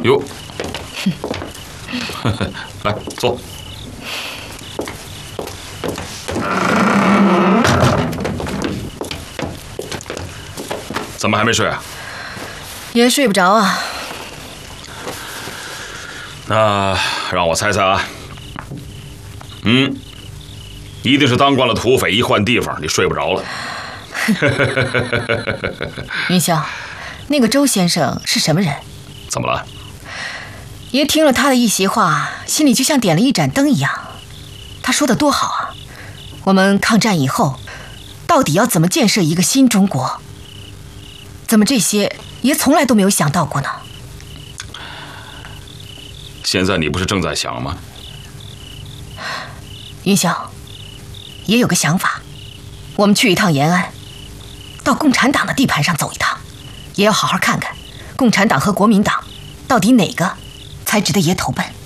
哟，来坐。怎么还没睡啊？ 也睡不着啊。 那让我猜猜啊，一定是当惯了土匪，一换地方你睡不着了。 云霄，那个周先生是什么人？ 怎么了？ 爷听了他的一席话，心里就像点了一盏灯一样。他说的多好啊！我们抗战以后，到底要怎么建设一个新中国？怎么这些爷从来都没有想到过呢？ 现在你不是正在想吗？ 云霄，爷有个想法，我们去一趟延安，到共产党的地盘上走一趟，也要好好看看共产党和国民党到底哪个才值得爷投奔。